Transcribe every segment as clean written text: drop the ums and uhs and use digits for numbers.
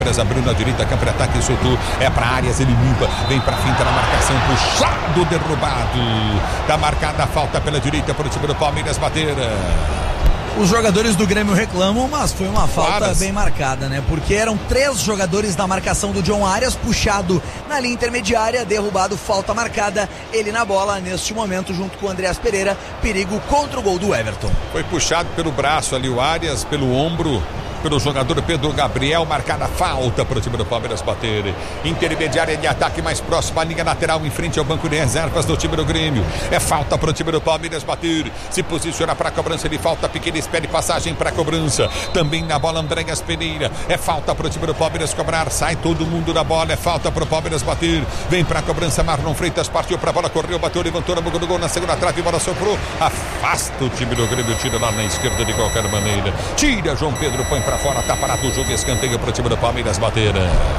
Abriu na direita, campo de ataque, soltou, é para Arias, ele limpa, vem para finta na marcação, puxado, derrubado, tá marcada a falta pela direita para o time do Palmeiras bater. Os jogadores do Grêmio reclamam, mas foi uma falta bem marcada, né? Porque eram 3 jogadores na marcação do John Arias, puxado na linha intermediária, derrubado, falta marcada, ele na bola neste momento junto com o Andreas Pereira, perigo contra o gol do Everton. Foi puxado pelo braço ali o Arias, pelo ombro, pelo jogador Pedro Gabriel, marcada a falta para o time do Palmeiras bater. Intermediária de ataque mais próxima à linha lateral, em frente ao banco de reservas do time do Grêmio. É falta para o time do Palmeiras bater. Se posiciona para a cobrança de falta, pequena, espere passagem para a cobrança. Também na bola, Andreas Pereira. É falta para o time do Palmeiras cobrar. Sai todo mundo da bola. É falta para o Palmeiras bater. Vem para a cobrança, Marlon Freitas partiu para a bola, correu, bateu, levantou na boca do gol, na segunda trave, bola soprou. Afasta o time do Grêmio, tira lá na esquerda de qualquer maneira. Tira João Pedro, põe para fora, tá parado o jogo, escanteio para o time do Palmeiras bater.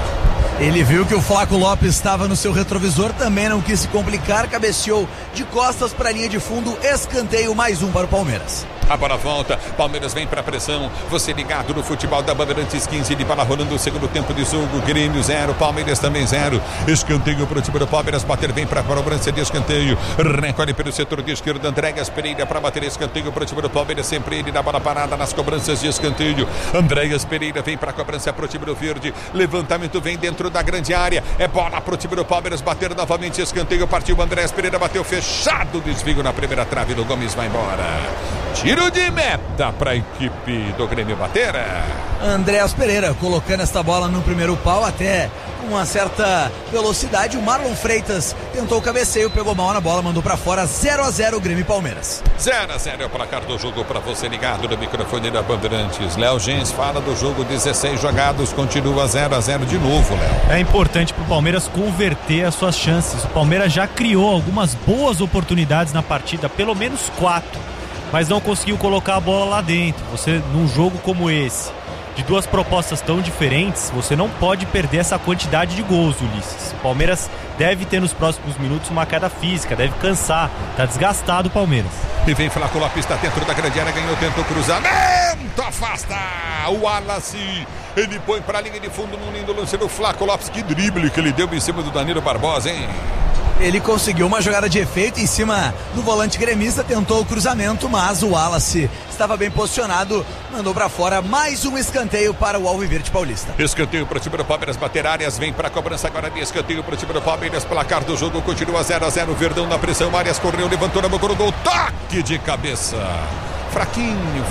Ele viu que o Flaco Lopes estava no seu retrovisor, também não quis se complicar, cabeceou de costas para a linha de fundo, escanteio, mais um para o Palmeiras. A bola volta, Palmeiras vem para a pressão, você ligado no futebol da Bandeirantes, 15 de bola rolando o segundo tempo de jogo, Grêmio 0, Palmeiras também 0, escanteio para o time do Palmeiras bater, vem para a cobrança de escanteio, recolhe pelo setor de esquerda, Andreas Pereira para bater escanteio para o time do Palmeiras, sempre ele na bola parada nas cobranças de escanteio, Andreas Pereira vem para a cobrança para o time do Verde, levantamento vem dentro da grande área, é bola para o time do Palmeiras bater novamente, escanteio, partiu Andreas Pereira, bateu fechado, desvio na primeira trave do Gomes, vai embora. Tiro de meta para a equipe do Grêmio bater. Andreas Pereira colocando esta bola no primeiro pau, até com uma certa velocidade. O Marlon Freitas tentou o cabeceio, pegou mal na bola, mandou para fora. 0-0 Grêmio e Palmeiras. 0-0 é o placar do jogo para você ligado no microfone da Bandeirantes. Léo Gens fala do jogo, 16 jogados, continua 0-0 de novo, Léo. É importante para o Palmeiras converter as suas chances. O Palmeiras já criou algumas boas oportunidades na partida, pelo menos 4. Mas não conseguiu colocar a bola lá dentro. Você, num jogo como esse, de 2 propostas tão diferentes, você não pode perder essa quantidade de gols, Ulisses. O Palmeiras deve ter nos próximos minutos uma queda física, deve cansar, tá desgastado o Palmeiras. E vem Flaco Lopes, está dentro da grande área, ganhou, tentou cruzamento, afasta o Wallace, ele põe para a linha de fundo num lindo lance do Flaco Lopes, que drible que ele deu em cima do Danilo Barbosa, hein? Ele conseguiu uma jogada de efeito em cima do volante gremista, tentou o cruzamento, mas o Wallace estava bem posicionado, mandou para fora. Mais um escanteio para o Alviverde Paulista. Escanteio para o time do Palmeiras bater, Arias vem para a cobrança agora de escanteio para o time do Palmeiras, placar do jogo continua 0-0, Verdão na pressão, Arias correu, levantou na boca do gol, toque de cabeça, fraquinho.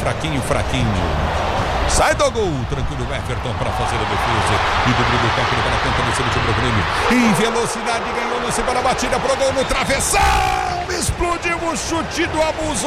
Sai do gol, tranquilo, Everton para fazer a defesa. E do drible, toque para a conta do time do Grêmio. Em velocidade, ganhou lance para a batida pro gol no travessão. Explodiu o chute do Abuso.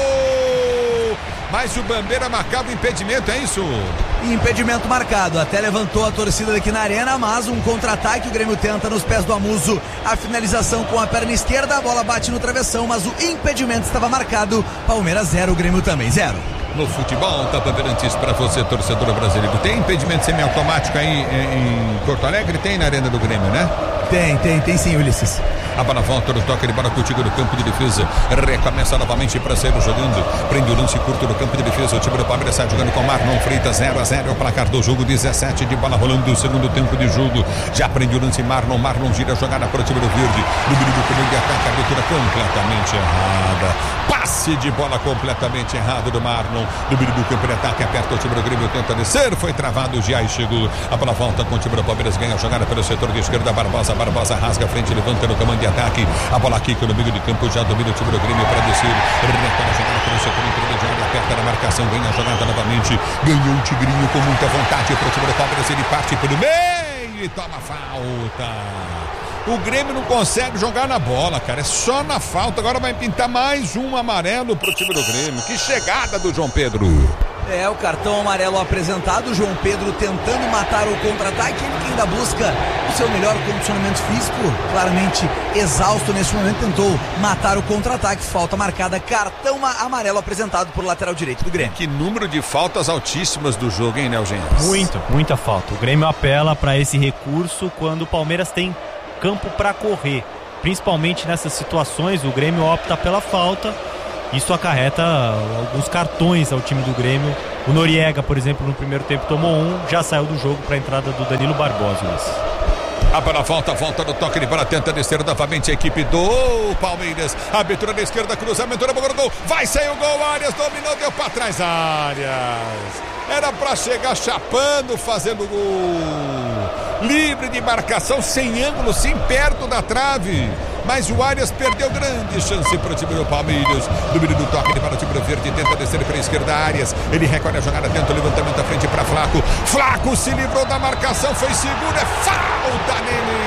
Mas o Bandeira marcava o impedimento, é isso? Impedimento marcado, até levantou a torcida aqui na arena, mas um contra-ataque, o Grêmio tenta nos pés do Amuso, a finalização com a perna esquerda, a bola bate no travessão, mas o impedimento estava marcado. Palmeiras 0, Grêmio também 0. No futebol, tá Bandeirantes para você, torcedor brasileiro. Tem impedimento semiautomático aí em Porto Alegre? Tem na arena do Grêmio, né? Tem sim, Ulisses. A bola volta no toque de bola contigo no campo de defesa. Recomeça novamente para sair jogando. Prende o lance curto no campo de defesa. O time do Palmeiras sai jogando com Marlon Freitas. 0-0 é o placar do jogo. 17 de bola rolando no segundo tempo de jogo. Já prende o lance Marlon. Marlon gira a jogada para o time do Verde. No meio comando de ataque, a abertura completamente errada. Passe de bola completamente errado do Marlon. No meio do campo de ataque, aperta o time do Grêmio, tenta descer. Foi travado, o Giai chegou. A bola volta com o time do Palmeiras. Ganha a jogada pelo setor de esquerda. Barbosa rasga a frente, levanta no comando de ataque. A bola quica no meio de campo, já domina o time do Grêmio para descer. Retorna a jogada pelo setor intermediário, aperta na marcação, ganha a jogada novamente. Ganhou o Tigrinho com muita vontade para o time do Palmeiras. Ele parte pelo meio e toma falta. O Grêmio não consegue jogar na bola, cara. É só na falta. Agora vai pintar mais um amarelo pro time do Grêmio. Que chegada do João Pedro. É, o cartão amarelo apresentado, João Pedro tentando matar o contra-ataque, ele que ainda busca o seu melhor condicionamento físico, claramente exausto nesse momento, tentou matar o contra-ataque, falta marcada, cartão amarelo apresentado por lateral direito do Grêmio. Que número de faltas altíssimas do jogo, hein, Léo Gens? Muita falta. O Grêmio apela para esse recurso quando o Palmeiras tem campo para correr, principalmente nessas situações. O Grêmio opta pela falta. Isso acarreta alguns cartões ao time do Grêmio O Noriega, por exemplo, no primeiro tempo tomou já saiu do jogo para a entrada do Danilo Barbosa. A bola volta do toque de bola, tenta descer novamente a equipe do Palmeiras. Abertura da esquerda, cruzamento na boca do gol. Vai sair o gol, Arias dominou, deu para trás, Arias. Era para chegar chapando, fazendo gol. Livre de marcação, sem ângulo, sim, perto da trave. Mas o Arias perdeu grande chance para o time do Palmeiras. Domínio do toque para o time do Verde, tenta descer para a esquerda, Arias. Ele recolhe a jogada, tenta o levantamento à frente para Flaco. Flaco se livrou da marcação, foi seguro, é falta nele.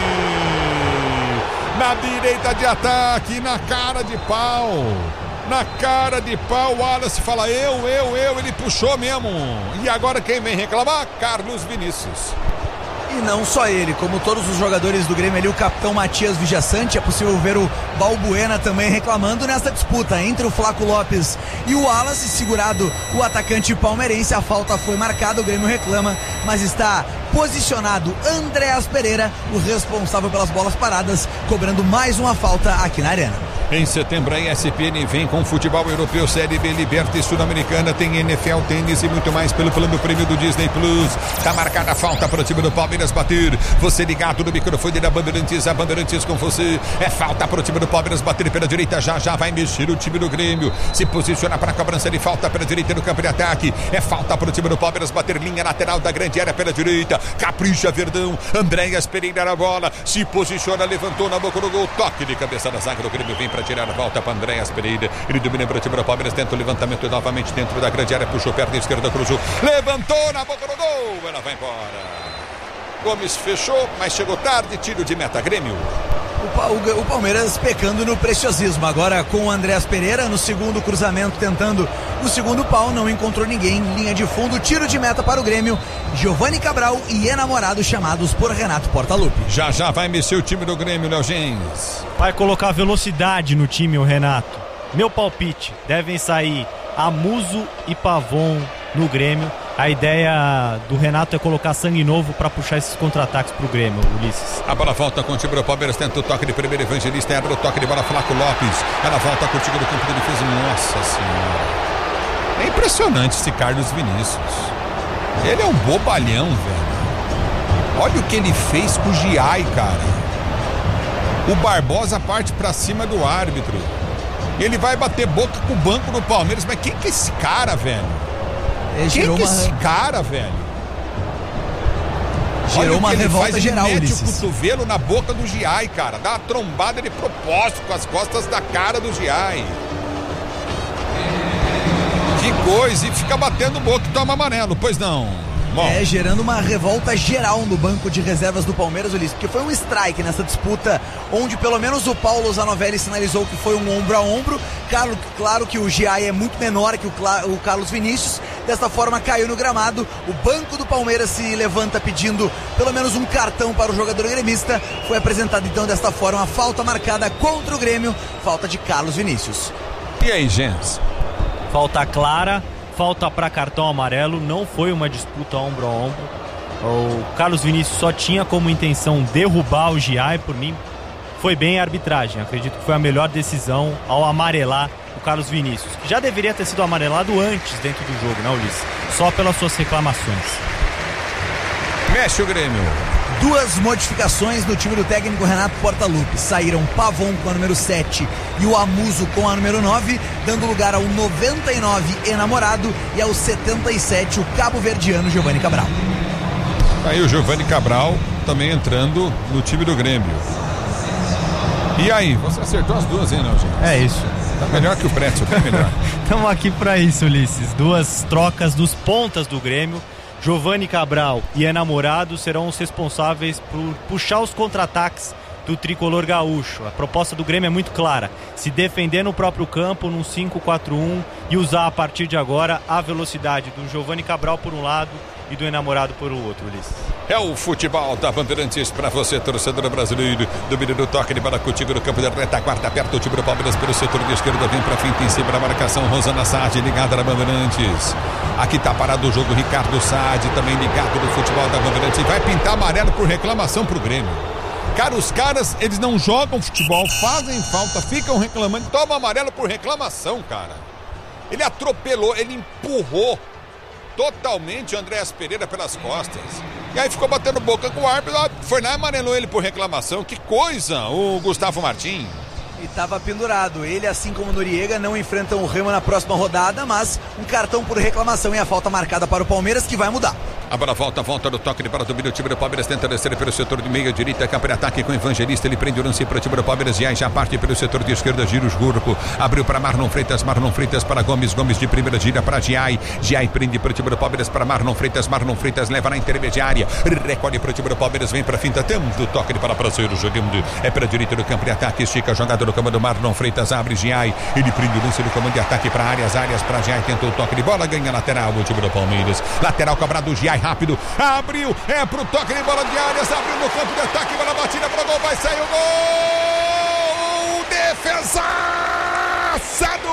Na direita de ataque, na cara de pau. Na cara de pau, o Wallace fala ele puxou mesmo. E agora quem vem reclamar? Carlos Vinícius. E não só ele, como todos os jogadores do Grêmio ali, o capitão Matias Vijaçante, é possível ver o Balbuena também reclamando nessa disputa entre o Flaco Lopes e o Wallace, segurado o atacante palmeirense. A falta foi marcada, o Grêmio reclama, mas está posicionado Andréas Pereira, o responsável pelas bolas paradas, cobrando mais uma falta aqui na arena. Em setembro a ESPN vem com futebol europeu, Série B, Liberta e Sul-Americana, tem NFL, tênis e muito mais pelo plano prêmio do Disney Plus. Tá marcada a falta para o time do Palmeiras bater. Você ligado no microfone da Bandeirantes, a Bandeirantes com você. É falta para o time do Palmeiras bater pela direita, já vai mexer o time do Grêmio. Se posiciona para a cobrança de falta pela direita no campo de ataque. É falta para o time do Palmeiras bater linha lateral da grande área pela direita. Capricha Verdão, Andréas Pereira na bola, se posiciona, levantou na boca do gol, toque de cabeça da zaga do Grêmio, vem para tirar a volta para Andréas Pereira. Ele domina para o time do Palmeiras, tenta o levantamento novamente dentro da grande área, puxou perna esquerda, cruzou, levantou na boca do gol, ela vai embora. Gomes fechou, mas chegou tarde, tiro de meta, Grêmio. O Palmeiras pecando no preciosismo. Agora com o Andréas Pereira no segundo cruzamento, tentando o segundo pau, não encontrou ninguém. Linha de fundo, tiro de meta para o Grêmio. Giovani Cabral e Enamorado chamados por Renato Portaluppi. Já vai mexer o time do Grêmio, Léo Gens. Vai colocar velocidade no time, o Renato. Meu palpite, devem sair Amuso e Pavon no Grêmio. A ideia do Renato é colocar sangue novo para puxar esses contra-ataques pro Grêmio, Ulisses. A bola volta com o time do Palmeiras, tenta o toque de primeiro, Evangelista, era o toque de bola, Flaco Lopes. Ela volta com o time do campo de defesa. Nossa Senhora. É impressionante esse Carlos Vinícius. Ele é um bobalhão, velho. Olha o que ele fez com o Giai, cara. O Barbosa parte pra cima do árbitro. Ele vai bater boca com o banco do Palmeiras. Mas quem que é esse cara, velho? Quem que é esse cara, velho? Gerou uma revolta geral, ele mete Ulisses. o cotovelo na boca do Giai, cara. Dá uma trombada de propósito com as costas da cara do Giai. Que coisa, e fica batendo boca e toma amarelo, pois não? Bom. Gerando uma revolta geral no banco de reservas do Palmeiras, Ulisses, porque foi um strike nessa disputa, onde pelo menos o Paulo Zanovelli sinalizou que foi um ombro a ombro. Claro que o Giai é muito menor que o Carlos Vinícius, desta forma caiu no gramado. O banco do Palmeiras se levanta pedindo pelo menos um cartão para o jogador gremista. Foi apresentado então desta forma a falta marcada contra o Grêmio, falta de Carlos Vinícius. E aí, Gens? Falta clara, falta para cartão amarelo, não foi uma disputa ombro a ombro. O Carlos Vinícius só tinha como intenção derrubar o Giai. Por mim, foi bem a arbitragem. Acredito que foi a melhor decisão ao amarelar o Carlos Vinícius, que já deveria ter sido amarelado antes dentro do jogo, né, Ulisses? Só pelas suas reclamações. Mexe o Grêmio. Duas modificações no time do técnico Renato Portaluppi. Saíram Pavon com a número 7 e o Amuso com a número 9, dando lugar ao 99 Enamorado e ao 77 o cabo-verdiano Giovani Cabral. Aí o Giovani Cabral também entrando no time do Grêmio. E aí, você acertou as duas, hein, Léo? É isso. Tá melhor que o Pretzel, tá melhor. Estamos aqui para isso, Ulisses. Duas trocas dos pontas do Grêmio. Giovani Cabral e Enamorado serão os responsáveis por puxar os contra-ataques do tricolor gaúcho. A proposta do Grêmio é muito clara: se defender no próprio campo, num 5-4-1, e usar a partir de agora a velocidade do Giovani Cabral por um lado e do Enamorado por outro, Ulisses. É o futebol da Bandeirantes para você, torcedor brasileiro. Domínio do toque de bola contigo no campo da retaguarda, aperta o time do Palmeiras pelo setor de esquerda, vem pra frente em cima da marcação, Rosana Saad ligada na Bandeirantes. Aqui tá parado o jogo, Ricardo Saad também ligado no futebol da Bandeirantes, e vai pintar amarelo por reclamação pro Grêmio. Cara, os caras, eles não jogam futebol, fazem falta, ficam reclamando, toma amarelo por reclamação, cara. Ele atropelou, ele empurrou totalmente o Andréas Pereira pelas costas. E aí ficou batendo boca com o árbitro, foi lá e amarelou ele por reclamação. Que coisa, o Gustavo Martins. E estava pendurado. Ele, assim como o Noriega, não enfrentam o Remo na próxima rodada, mas um cartão por reclamação e a falta marcada para o Palmeiras, que vai mudar. A bola volta do toque de bola do domínio. O time do Palmeiras tenta descer pelo setor de meia direita, campo de ataque com o Evangelista. Ele prende o lance para o time do Palmeiras e aí já parte pelo setor de esquerda. Gira o corpo, abriu para Marlon Freitas para Gomes de primeira, gira para Giai prende para o time do Palmeiras para Marlon Freitas leva na intermediária, recolhe para o time do Palmeiras, vem para a finta, tendo toque de bola para sair o jogando, é para a direita do campo de ataque, estica a jogada do comando Marlon Freitas, abre Giai, ele prende o lance do comando de ataque para áreas para Giai, tentou o toque de bola, ganha lateral o time do Palmeiras, lateral cobrado, Giai rápido, abriu, é pro toque de bola de áreas, abriu no campo de ataque, bola batida para o gol, vai sair o gol, defesaça do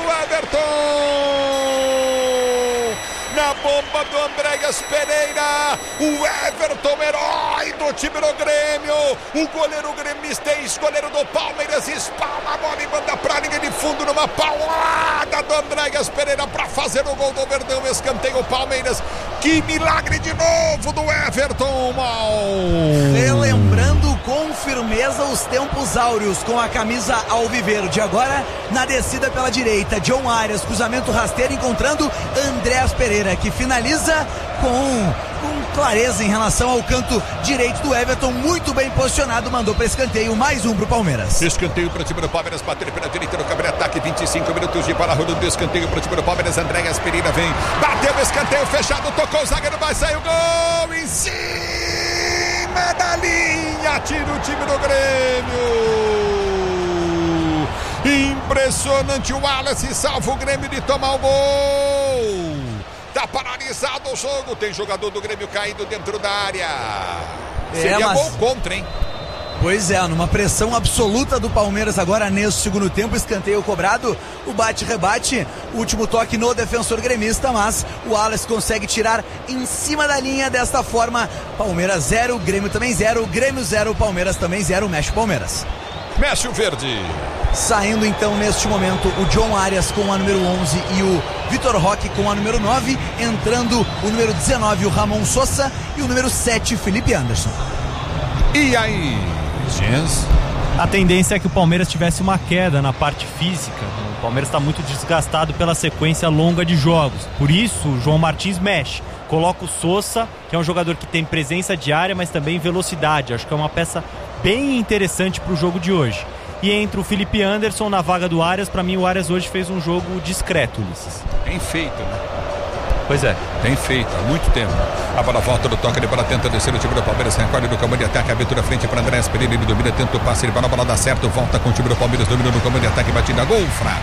Everton, na bomba do Andréas Pereira, o Everton, herói do time do Grêmio, o goleiro gremista, ex-goleiro do Palmeiras, espalma a bola e manda pra linha de fundo numa paulada do Andréas Pereira pra fazer o gol do Verdão, escanteio o Palmeiras, que milagre de novo do Everton, relembrando com firmeza os tempos áureos com a camisa alviverde, agora na descida pela direita, John Arias, cruzamento rasteiro encontrando Andréas Pereira, que finaliza com clareza em relação ao canto direito do Everton, muito bem posicionado, mandou para escanteio, mais um para o Palmeiras. Escanteio para o time do Palmeiras, bater pela direita no campo de ataque, 25 minutos de bola rolando, escanteio para o time do Palmeiras, Andréas Pereira vem, bateu o escanteio fechado, tocou o zagueiro, vai sair o gol, em cima da linha, tira o time do Grêmio. Impressionante, o Wallace salva o Grêmio de tomar o gol. Tá paralisado o jogo, tem jogador do Grêmio caído dentro da área. Seria gol contra, hein? Pois é, numa pressão absoluta do Palmeiras agora nesse segundo tempo, escanteio cobrado, o bate-rebate, último toque no defensor gremista, mas o Wallace consegue tirar em cima da linha desta forma. Palmeiras 0, Grêmio também 0, Grêmio 0, Palmeiras também 0, mexe o Palmeiras. Mexe o verde. Saindo então neste momento o John Arias com a número 11 e o Vitor Roque com a número 9, entrando o número 19, o Ramon Sosa, e o número 7, Felipe Anderson. E aí, Jens? A tendência é que o Palmeiras tivesse uma queda na parte física. O Palmeiras está muito desgastado pela sequência longa de jogos. Por isso, o João Martins mexe. Coloca o Sosa, que é um jogador que tem presença de área, mas também velocidade. Acho que é uma peça bem interessante para o jogo de hoje. E entra o Felipe Anderson na vaga do Arias. Para mim, o Arias hoje fez um jogo discreto, Ulisses. Bem feito, né? Pois é. Tem feito, há muito tempo. A bola volta do toque de bola, tenta descer o time do Palmeiras, recolhe do comando de ataque, abertura frente para Andréas Pereira, ele domina, tenta o passe, ele vai na bola, dá certo, volta com o time do Palmeiras, domina no comando de ataque, batida, gol, fraco.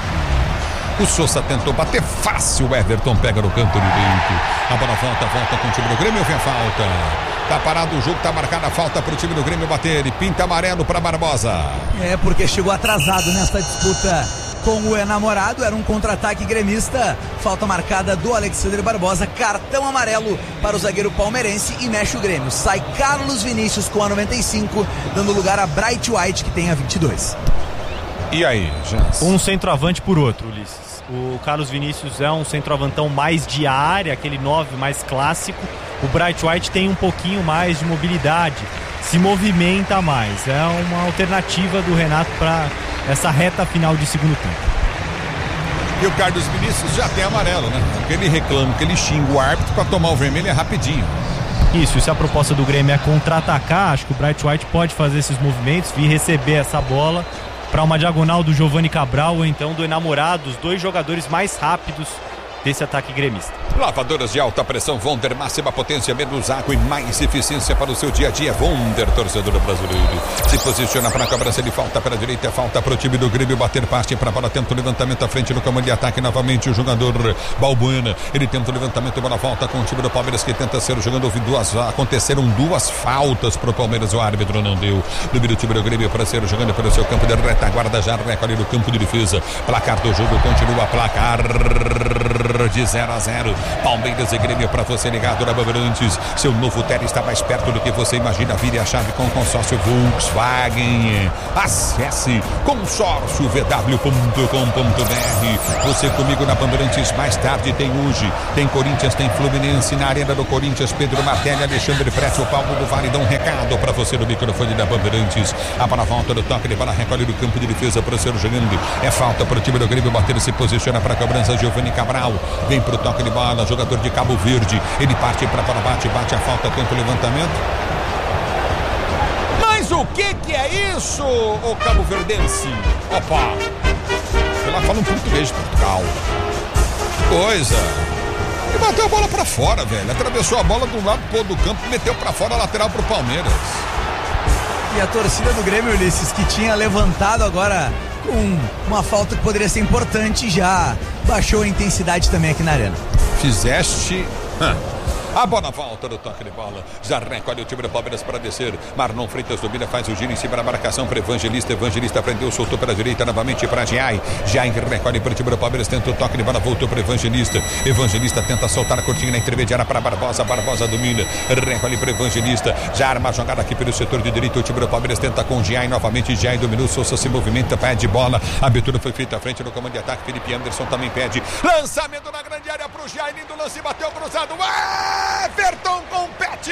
O Sosa tentou bater fácil, o Everton pega no canto direito. A bola volta com o time do Grêmio, vem a falta. Tá parado o jogo, tá marcada a falta pro time do Grêmio bater e pinta amarelo para Barbosa. É, porque chegou atrasado nessa disputa com o enamorado, era um contra-ataque gremista, falta marcada do Alexandre Barbosa, cartão amarelo para o zagueiro palmeirense e mexe o Grêmio. Sai Carlos Vinícius com a 95, dando lugar a Bright White, que tem a 22. E aí, Jans? Um centroavante por outro, Ulisses. O Carlos Vinícius é um centroavantão mais de área, aquele 9 mais clássico. O Bright White tem um pouquinho mais de mobilidade, se movimenta mais. É uma alternativa do Renato para essa reta final de segundo tempo. E o Carlos Vinícius já tem amarelo, né? Porque ele reclama, que ele xinga o árbitro para tomar o vermelho é rapidinho. Isso, e se a proposta do Grêmio é contra-atacar, acho que o Bright White pode fazer esses movimentos, vir receber essa bola para uma diagonal do Giovani Cabral ou então do enamorado, os dois jogadores mais rápidos desse ataque gremista. Lavadoras de alta pressão Wonder, máxima potência, menos água e mais eficiência para o seu dia a dia. Wonder, torcedor brasileiro. Se posiciona para a cobrança de falta para a direita, é falta para o time do Grêmio bater parte para a bola, tenta o levantamento à frente no comando de ataque novamente o jogador Balbuena. Ele tenta o levantamento, bola volta com o time do Palmeiras que tenta ser o jogador. Aconteceram duas faltas para o Palmeiras, o árbitro não deu. Número do time do Grêmio para ser jogando pelo seu campo de retaguarda, já recolhe no campo de defesa. Placar do jogo continua, placar de 0-0. Palmeiras e Grêmio para você ligado na Bandeirantes. Seu novo Tele está mais perto do que você imagina. Vire a chave com o consórcio Volkswagen. Acesse consórciovw.com.br. Você comigo na Bandeirantes. Mais tarde tem hoje, tem Corinthians, tem Fluminense na Arena do Corinthians. Pedro Martelli, Alexandre Frete, o Paulo do Vale dão um recado para você no microfone da Bandeirantes. A bola volta do toque de bola, recolhe do campo de defesa para o Ciro jogando. É falta para o time do Grêmio. Bater, se posiciona para a cobrança. Giovanni Cabral vem para o toque de bola, jogador de Cabo Verde. Ele parte para a bate a falta, tenta o levantamento. Mas o que é isso, o Cabo Verdense? Opa! Ela fala um português de Portugal. Coisa. E bateu a bola pra fora, velho. Atravessou a bola do lado do campo, meteu pra fora a lateral pro Palmeiras. E a torcida do Grêmio, Ulisses, que tinha levantado agora com uma falta que poderia ser importante, já baixou a intensidade também aqui na arena. Fizeste... A bola volta do toque de bola. Já recolhe o time do Palmeiras para descer. Marlon Freitas domina, faz o giro em cima da marcação para Evangelista. Evangelista prendeu, soltou para a direita novamente para Giai. Giai recolhe para o time do Palmeiras, tenta o toque de bola, voltou para Evangelista. Evangelista tenta soltar a curtinha na intermediária para Barbosa. Barbosa domina, recolhe para Evangelista. Já arma a jogada aqui pelo setor de direito. O time do Palmeiras tenta com Giai novamente. Giai dominou, Souza se movimenta, pede bola. A abertura foi feita à frente no comando de ataque. Felipe Anderson também pede. Lançamento na grande área para o Giai. Lindo lance, bateu cruzado. Everton compete.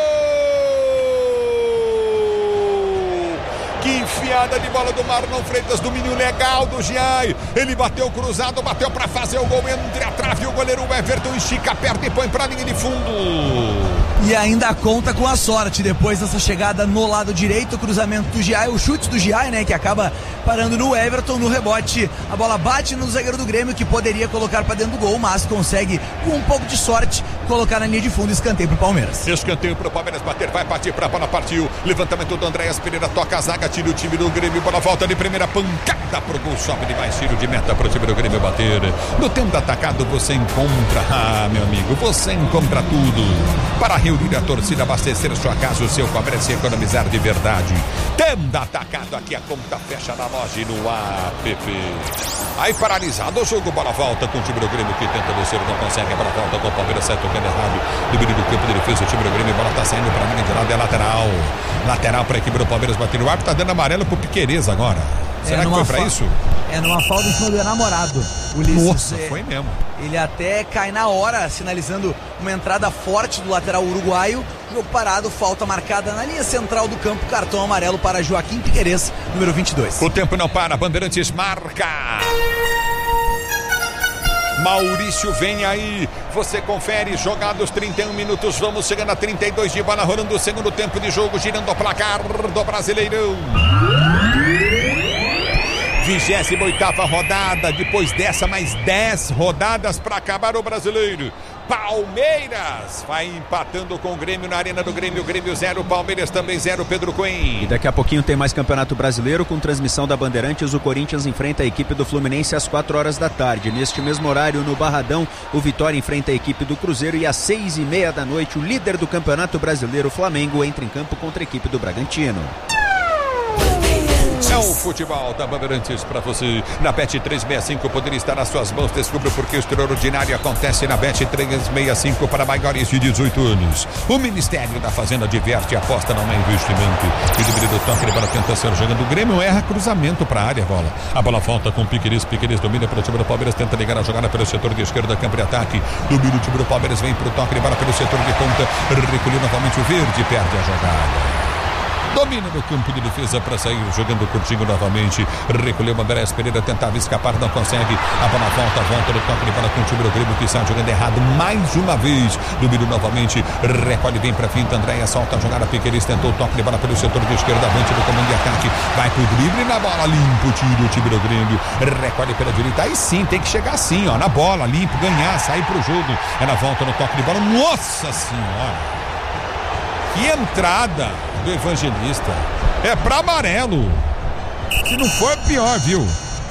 Que enfiada de bola do Marlon Freitas, domínio legal do Giai. Ele bateu cruzado, bateu para fazer o gol entre a trave. O goleiro Everton estica, aperta e põe para a linha de fundo. E ainda conta com a sorte depois dessa chegada no lado direito, o cruzamento do Giai, o chute do Giai, né, que acaba parando no Everton, no rebote. A bola bate no zagueiro do Grêmio, que poderia colocar para dentro do gol, mas consegue, com um pouco de sorte, colocar na linha de fundo. Escanteio pro Palmeiras. Escanteio pro Palmeiras bater, vai partir pra bola, partiu. Levantamento do Andréas Pereira, toca a zaga, tira o time do Grêmio, bola volta de primeira, pancada pro gol, sobe demais, tiro de meta pro time do Grêmio bater. No tempo atacado você encontra, meu amigo, você encontra tudo para reunir a torcida, abastecer sua casa, o seu comércio e economizar de verdade. Tenda atacado, aqui a conta fecha na loja e no app. Aí paralisado o jogo, bola volta com o time do Grêmio que tenta descer, não consegue, a bola volta com o Palmeiras, sai tocando errado, domínio do campo de defesa, o time do Grêmio, a bola tá saindo pra linha de lado, é lateral pra equipe do Palmeiras bater, o árbitro tá dando amarelo pro Piquerez agora. Será que foi pra isso? É numa falta em cima do namorado, Ulisses. Nossa, foi mesmo. Ele até cai na hora, sinalizando uma entrada forte do lateral uruguaio. Jogo parado, falta marcada na linha central do campo, cartão amarelo para Joaquim Piquerez, número 22. O tempo não para, Bandeirantes marca. Maurício vem aí, você confere, jogados 31 minutos, vamos chegando a 32 de bola, rolando o segundo tempo de jogo, girando o placar do Brasileirão. 28ª rodada, depois dessa mais 10 rodadas para acabar o Brasileiro. Palmeiras vai empatando com o Grêmio na Arena do Grêmio. Grêmio 0, Palmeiras também 0, Pedro Coen. E daqui a pouquinho tem mais Campeonato Brasileiro com transmissão da Bandeirantes. O Corinthians enfrenta a equipe do Fluminense às 4 horas da tarde. Neste mesmo horário, no Barradão, o Vitória enfrenta a equipe do Cruzeiro e às 6:30 da noite, o líder do Campeonato Brasileiro, o Flamengo, entra em campo contra a equipe do Bragantino. É o futebol da Bandeirantes para você. Na Bet365 poderia estar nas suas mãos. Descubra porque o extraordinário acontece na Bet365 para maiores de 18 anos. O Ministério da Fazenda diverte e aposta não é investimento. O líder do toque de bola tenta ser jogando. O Grêmio erra cruzamento para a área, bola. A bola volta com o Piquerez. Piquerez domina pelo time do Palmeiras, tenta ligar a jogada pelo setor de esquerda, campo de ataque. Domina o time do Palmeiras, vem para o toque de bola pelo setor de ponta. Recolheu novamente o verde, perde a jogada. Domina no campo de defesa para sair jogando curtinho novamente. Recolheu o Andréas Pereira, tentava escapar, não consegue. A bola volta no toque de bola com o time do Grêmio que está jogando errado mais uma vez. Domina novamente, recolhe bem para finta. Andréas solta a jogada, Piquerez tentou o toque de bola pelo setor de esquerda, avante do comando de ataque. Vai pro drible na bola, limpo, tira o time do Grêmio. Recolhe pela direita, aí sim, tem que chegar assim, ó, na bola, limpo, ganhar, sair pro jogo. Ela volta no toque de bola, nossa senhora! Que entrada do Evangelista. É pra amarelo. Se não for, pior, viu?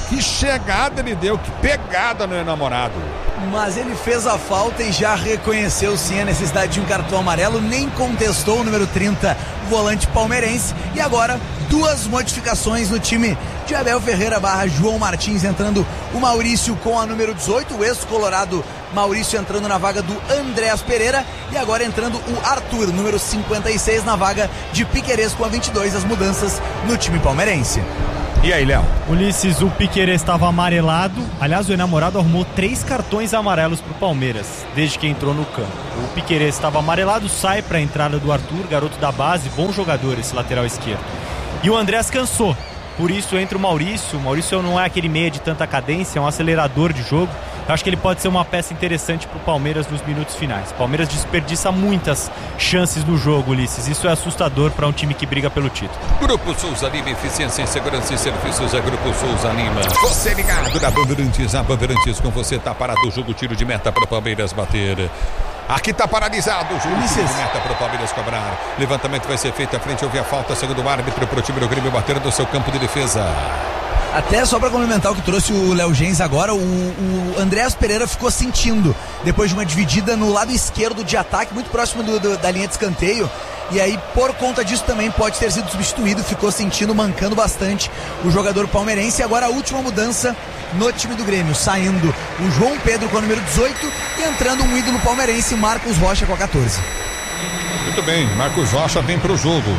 que chegada ele deu, que pegada no enamorado. Mas ele fez a falta e já reconheceu sim a necessidade de um cartão amarelo, nem contestou o número 30, o volante palmeirense. E agora, 2 modificações no time de Abel Ferreira / João Martins, entrando o Maurício com a número 18, o ex-colorado Maurício entrando na vaga do Andréas Pereira, e agora entrando o Arthur, número 56, na vaga de Piquerez com a 22, as mudanças no time palmeirense. E aí, Léo? Ulisses, o Piquerez estava amarelado. Aliás, o enamorado arrumou 3 cartões amarelos pro Palmeiras desde que entrou no campo. O Piquerez estava amarelado, sai para a entrada do Arthur, garoto da base, bom jogador esse lateral esquerdo. E o Andréas cansou, por isso entra o Maurício. O Maurício não é aquele meia de tanta cadência, é um acelerador de jogo. Eu acho que ele pode ser uma peça interessante pro Palmeiras nos minutos finais. O Palmeiras desperdiça muitas chances no jogo, Ulisses. Isso é assustador para um time que briga pelo título. Grupo Souza Lima, eficiência em segurança e serviços. É Grupo Souza Lima. Você ligado na Bandeirantes. A Bandeirantes com você, tá parado o jogo, tiro de meta para o Palmeiras bater. Aqui tá paralisado o jogo, tiro de meta para o Palmeiras cobrar. Levantamento vai ser feito à frente, houve a falta, segundo o árbitro, para o time do Grêmio bater do seu campo de defesa. Até só para complementar o que trouxe o Léo Gens agora, o Andréas Pereira ficou sentindo, depois de uma dividida no lado esquerdo de ataque, muito próximo da linha de escanteio, e aí por conta disso também pode ter sido substituído, ficou sentindo, mancando bastante o jogador palmeirense. E agora a última mudança no time do Grêmio, saindo o João Pedro com o número 18 e entrando um ídolo palmeirense, Marcos Rocha com a 14. Muito bem, Marcos Rocha vem pro jogo.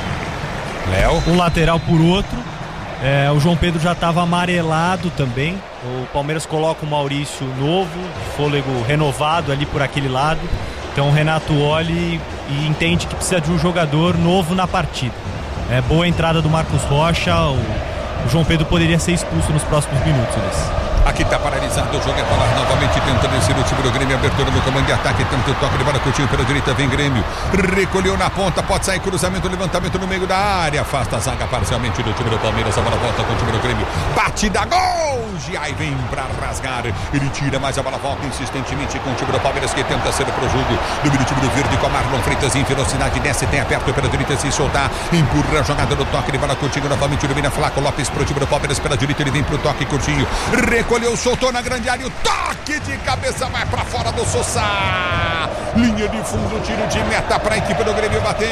Léo? Um lateral por outro. O João Pedro já estava amarelado também. O Palmeiras coloca o Maurício novo, fôlego renovado ali por aquele lado. Então o Renato olha e entende que precisa de um jogador novo na partida. Boa entrada do Marcos Rocha. O João Pedro poderia ser expulso nos próximos minutos, Ulisses. Aqui tá paralisado o jogo, é bola novamente tentando descer o time do Grêmio, abertura no comando de ataque, tenta o toque de bola, Coutinho pela direita, vem Grêmio, recolheu na ponta, pode sair, cruzamento, levantamento no meio da área, afasta a zaga parcialmente do time do Palmeiras, a bola volta com o time do Grêmio, batida, gol, Giai vem pra rasgar, ele tira, mas a bola volta insistentemente com o time do Palmeiras, que tenta ser pro jogo, domina o time do Verde, com a Marlon Freitas em velocidade, desce, tem aperto pela direita, se soltar, empurra a jogada do toque de bola, Coutinho novamente, domina Flaco Lopes pro time do Palmeiras, pela direita, ele vem pro toque, Coutinho, recolheu, soltou na grande área, o toque de cabeça vai pra fora do Sossá, linha de fundo, tiro de meta pra equipe do Grêmio bater.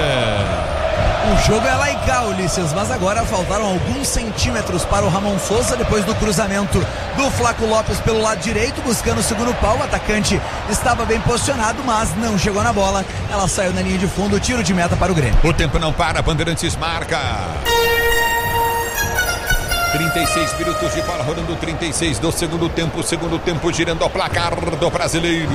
O jogo é lá e cá, Ulisses, mas agora faltaram alguns centímetros para o Ramon Souza, depois do cruzamento do Flaco Lopes pelo lado direito, buscando o segundo pau. O atacante estava bem posicionado, mas não chegou na bola, ela saiu na linha de fundo, tiro de meta para o Grêmio. O tempo não para, Bandeirantes marca 36 minutos de bola rolando, 36 do segundo tempo girando ao placar do Brasileiro.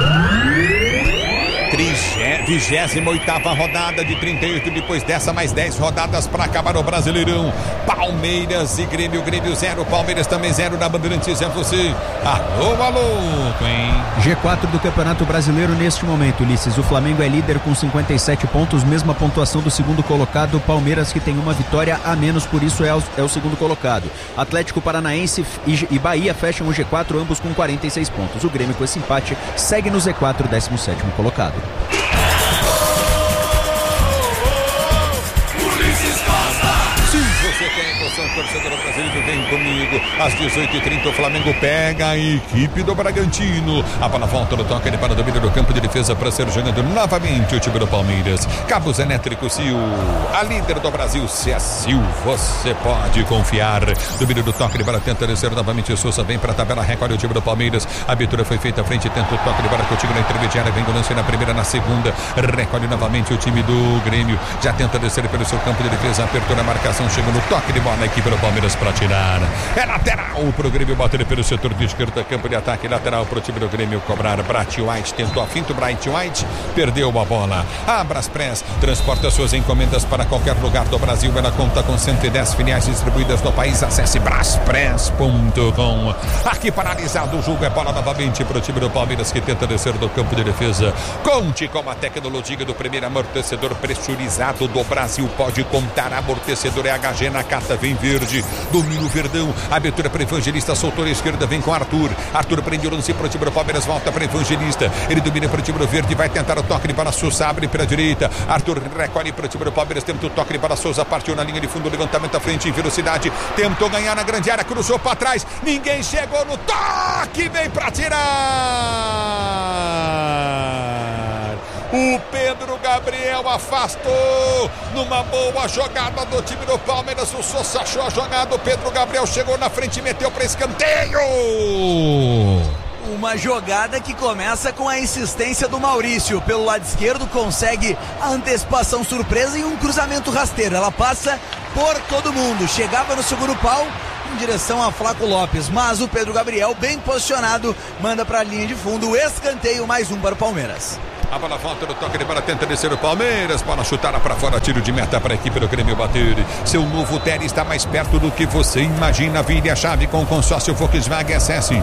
28ª rodada de 38, depois dessa mais 10 rodadas para acabar o Brasileirão. Palmeiras e Grêmio 0, Palmeiras também 0 na Bandeirantes, é você. Alô, hein? G4 do Campeonato Brasileiro neste momento, Ulisses. O Flamengo é líder com 57 pontos, mesma pontuação do segundo colocado, Palmeiras, que tem uma vitória a menos, por isso é o segundo colocado. Atlético Paranaense e Bahia fecham o G4, ambos com 46 pontos. O Grêmio, com esse empate, segue no Z4, 17º colocado. Você tem emoção, torcedor brasileiro, vem comigo. Às 18h30 o Flamengo pega a equipe do Bragantino. A bola volta no toque, ele para o domínio do campo de defesa para ser jogando novamente o time do Palmeiras. Cabos Elétricos Sil, a líder do Brasil, se é Sil, você pode confiar. Domínio do toque, ele para tenta descer novamente o Souza, vem para a tabela, recolhe o time do Palmeiras. A abertura foi feita à frente, tenta o toque, ele para Coutinho na intermediária, vem o lance na primeira, na segunda, recolhe novamente o time do Grêmio. Já tenta descer pelo seu campo de defesa, apertou na marcação, chegou no toque de bola na equipe do Palmeiras para tirar. É lateral pro Grêmio, bater pelo setor de esquerda, campo de ataque, lateral pro time do Grêmio cobrar. Bright White tentou a finta, Bright White perdeu a bola. A Braspress transporta suas encomendas para qualquer lugar do Brasil. Ela conta com 110 filiais distribuídas no país. Acesse braspress.com. Aqui paralisado o jogo, é bola novamente pro time do Palmeiras, que tenta descer do campo de defesa. Conte com a tecnologia do primeiro amortecedor pressurizado do Brasil. Pode contar, amortecedor é HG na carta, vem verde, domina o Verdão, Abertura para Evangelista, soltou a esquerda, vem com Arthur. Arthur prende o lance para o time do Palmeiras, volta para Evangelista. Ele domina para o time do Verde, vai tentar o toque de bola. Souza abre pela direita. Arthur recolhe para o time do Palmeiras, tenta o toque de bola. Souza partiu na linha de fundo, levantamento à frente em velocidade. Tentou ganhar na grande área, cruzou para trás. Ninguém chegou no toque, vem para tirar. O Pedro Gabriel afastou numa boa jogada do time do Palmeiras. O Souza achou a jogada, o Pedro Gabriel chegou na frente e meteu para escanteio. Uma jogada que começa com a insistência do Maurício. Pelo lado esquerdo consegue a antecipação surpresa e um cruzamento rasteiro. Ela passa por todo mundo. Chegava no segundo pau em direção a Flaco Lopes. Mas o Pedro Gabriel, bem posicionado, manda para a linha de fundo. O escanteio, mais um para o Palmeiras. A bola volta no toque de bola, tenta descer o Palmeiras. Bola chutada para fora, tiro de meta para a equipe do Grêmio bater. Seu novo Tele está mais perto do que você imagina. Vire a chave com o consórcio Volkswagen. Acesse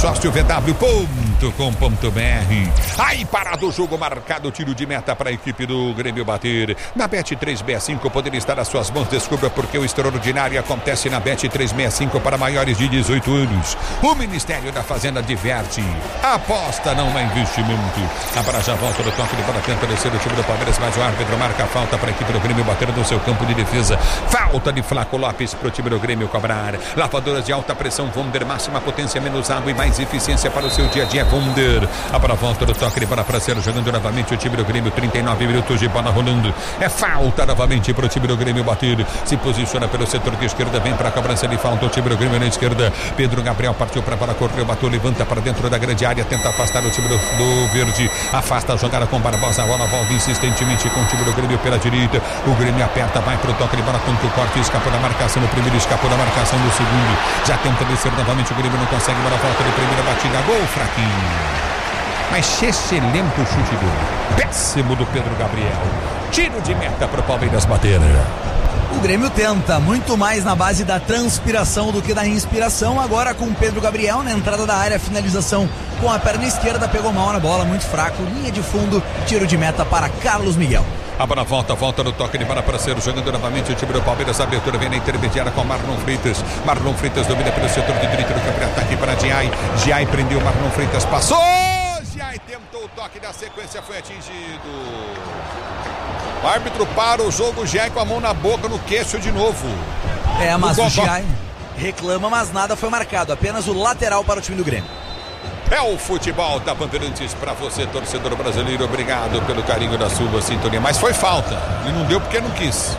consórciovw.com.br. Aí parado o jogo, marcado, tiro de meta para a equipe do Grêmio bater. Na Bet365 poderia estar às suas mãos. Descubra porque o extraordinário acontece na Bet365 para maiores de 18 anos. O Ministério da Fazenda diverte. Aposta não é investimento. A bola já volta do toque de bola, tenta descer o time do Palmeiras, mas o árbitro marca a falta para a equipe do Grêmio bater no seu campo de defesa. Falta de Flaco Lopes para o time do Grêmio cobrar. Lavadoras de alta pressão Wonder, máxima potência, menos água e mais eficiência para o seu dia a dia Wonder. A bola volta do toque de bola para ser jogando novamente o time do Grêmio, 39 minutos de bola rolando. É falta novamente para o time do Grêmio bater. Se posiciona pelo setor de esquerda, vem para a cobrança de falta o time do Grêmio na esquerda. Pedro Gabriel partiu para a bola, correu, bateu, levanta para dentro da grande área, tenta afastar o time do Verde. Afasta a jogada com Barbosa, a bola volta insistentemente com o time do Grêmio pela direita. O Grêmio aperta, vai pro toque de bola, tenta o corte, escapou da marcação no primeiro, escapou da marcação no segundo. Já tenta descer novamente, o Grêmio não consegue, bola volta de primeira batida, gol fraquinho. Mas excelente chute dele. Péssimo do Pedro Gabriel. Tiro de meta para o Palmeiras bater. O Grêmio tenta muito mais na base da transpiração do que da inspiração. Agora com o Pedro Gabriel na entrada da área, finalização com a perna esquerda, pegou mal na bola, muito fraco, linha de fundo, tiro de meta para Carlos Miguel. A bola volta no toque de bola para ser jogando novamente o time do Palmeiras. A abertura vem na intermediária com Marlon Freitas. Marlon Freitas domina pelo setor de direita do campo de ataque para Giai. Giai prendeu, Marlon Freitas passou. Giai tentou o toque da sequência, foi atingido. O árbitro para o jogo, Giai com a mão na boca, no queixo de novo. Mas o Giai reclama, mas nada foi marcado. Apenas o lateral para o time do Grêmio. É o futebol da Bandeirantes para você, torcedor brasileiro. Obrigado pelo carinho da sua sintonia. Mas foi falta. E não deu porque não quis.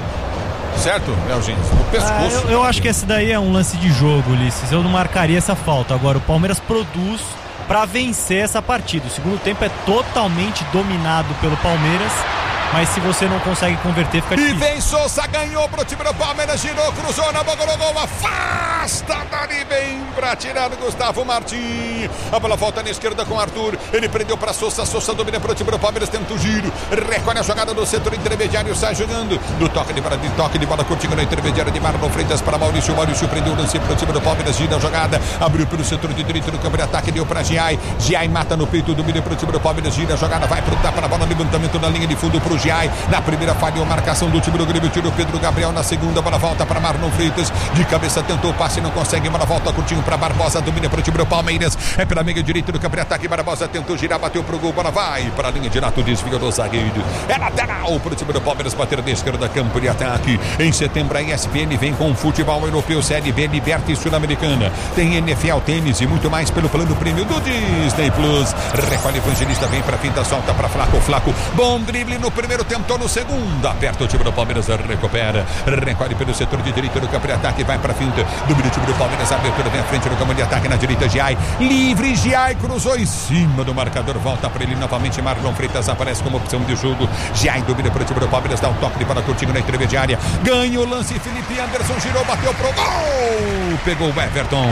Certo, Leozinho? No pescoço. Eu acho que esse daí é um lance de jogo, Ulisses. Eu não marcaria essa falta. Agora, o Palmeiras produz para vencer essa partida. O segundo tempo é totalmente dominado pelo Palmeiras. Mas se você não consegue converter, fica difícil. E vem Souza, ganhou pro time do Palmeiras, girou, cruzou na boca do gol, afasta dali bem pra tirar o Gustavo Martins. A bola volta na esquerda com Arthur, ele prendeu pra Souza, Souza domina pro time do Palmeiras, tenta o giro, recolhe a jogada do setor intermediário, sai jogando, do toque de bola curtinho na intermediária de Marlon Freitas para Maurício prendeu o lance pro time do Palmeiras, gira a jogada, abriu pelo setor de direito do campo de ataque, deu pra Giai, Giai mata no peito, domina pro time do Palmeiras, gira a jogada, vai pro tapa na bola, levantamento na linha de fundo pro Giai, na primeira falhou marcação do time do Grêmio, tirou Pedro Gabriel, na segunda bola volta para Marlon Freitas, de cabeça tentou o passe, não consegue, bola volta curtinho para Barbosa, domina para o time do Palmeiras, é pela meia direita do campo de ataque, Barbosa tentou girar, bateu pro gol, bola vai para a linha de lato, desvio do zagueiro, é lateral para o time do Palmeiras, bater da esquerda, campo de ataque. Em setembro a ESPN vem com futebol europeu, Série B, Liberta e Sul-Americana, tem NFL, tênis e muito mais pelo plano prêmio do Disney Plus. Recolhe Evangelista, vem para finta, solta para Flaco, bom drible no primeiro, tentou no segundo, aperta o time do Palmeiras, recupera, recolhe pelo setor de direita do campo de ataque, vai para finta, domina o time do Palmeiras, abertura vem à frente do campo de ataque na direita, Giai, livre, Giai cruzou em cima do marcador, volta para ele novamente, Marlon Freitas aparece como opção de jogo, Giai domina para o time do Palmeiras, dá um toque de bola curtinho na intermediária, ganha o lance, Felipe Anderson girou, bateu pro gol, pegou o Everton.